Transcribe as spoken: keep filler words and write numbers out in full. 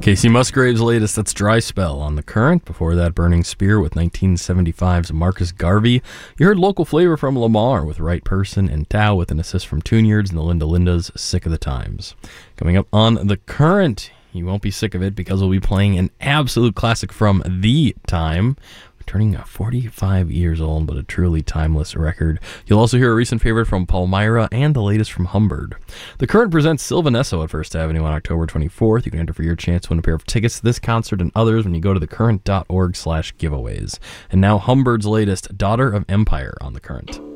Casey Musgrave's latest, that's Dry Spell on The Current. Before that, Burning Spear with nineteen seventy-five's Marcus Garvey. You heard Local Flavor from Lamar with Right Person, and Tao with an assist from Tune-Yards and the Linda Lindas, Sick of the Times. Coming up on The Current, you won't be sick of it because we'll be playing an absolute classic from the time. Turning forty-five years old, but a truly timeless record. You'll also hear a recent favorite from Palmyra and the latest from Humbird. The Current presents Sylvanesso at First Avenue on October twenty-fourth. You can enter for your chance to win a pair of tickets to this concert and others when you go to thecurrent dot org slash giveaways. And now Humbird's latest, Daughter of Empire, on The Current.